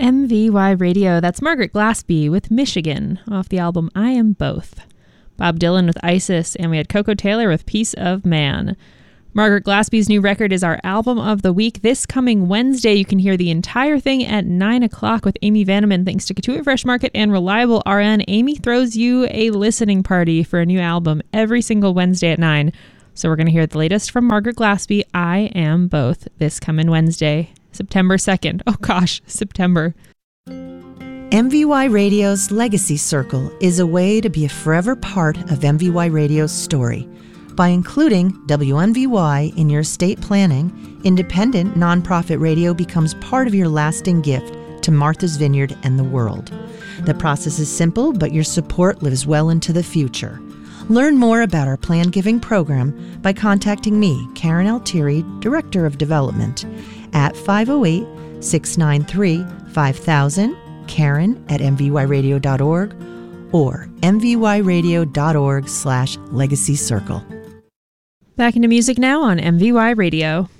MVY Radio, that's Margaret Glaspie with Michigan off the album I Am Both. Bob Dylan with Isis, and we had Coco Taylor with Piece of Man. Margaret Glaspie's new record is our album of the week. This coming Wednesday, you can hear the entire thing at 9 o'clock with Amy Vanneman. Thanks to Katuitt Fresh Market and Reliable RN, Amy throws you a listening party for a new album every single Wednesday at 9. So we're going to hear the latest from Margaret Glaspie, I Am Both, this coming Wednesday, September 2nd. Oh gosh, September. MVY Radio's Legacy Circle is a way to be a forever part of MVY Radio's story. By including WMVY in your estate planning, independent nonprofit radio becomes part of your lasting gift to Martha's Vineyard and the world. The process is simple, but your support lives well into the future. Learn more about our Plan Giving program by contacting me, Karen Altieri, Director of Development, at 508-693-5000, Karen@mvyradio.org, or mvyradio.org/legacy circle. Back into music now on MVY Radio.